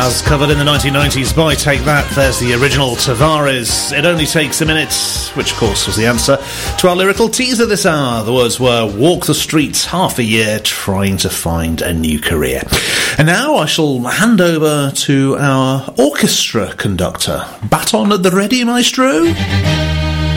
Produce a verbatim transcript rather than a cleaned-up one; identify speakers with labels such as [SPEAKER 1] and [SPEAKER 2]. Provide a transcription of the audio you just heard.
[SPEAKER 1] As covered in the nineteen nineties by Take That, there's the original Tavares. It only takes a minute, which of course was the answer to our lyrical teaser this hour. The words were walk the streets half a year trying to find a new career. And now I shall hand over to our orchestra conductor. Baton at the ready, maestro?